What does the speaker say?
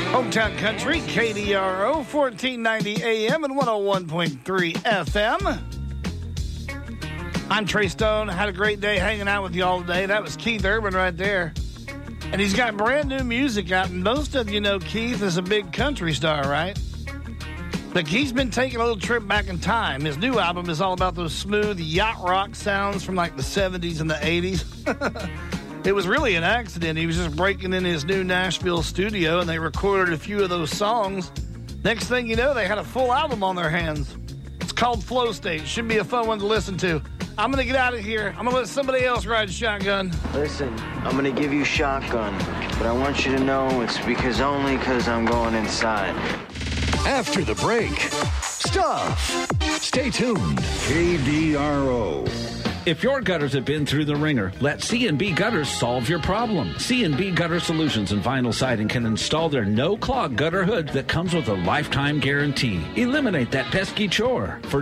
Hometown Country, KDRO, 1490 AM and 101.3 FM. I'm Trey Stone. Had a great day hanging out with you all today. That was Keith Urban right there. And he's got brand new music out, and most of you know Keith is a big country star, right? But he's been taking a little trip back in time. His new album is all about those smooth yacht rock sounds from like the 70s and the 80s. It was really an accident. He was just breaking in his new Nashville studio, and they recorded a few of those songs. Next thing you know, they had a full album on their hands. It's called Flow State. Should be a fun one to listen to. I'm going to get out of here. I'm going to let somebody else ride shotgun. Listen, I'm going to give you shotgun, but I want you to know it's only because I'm going inside. After the break, stuff. Stay tuned. KDRO. If your gutters have been through the ringer, let C&B Gutters solve your problem. C&B Gutter Solutions and Vinyl Siding can install their no-clog gutter hood that comes with a lifetime guarantee. Eliminate that pesky chore. For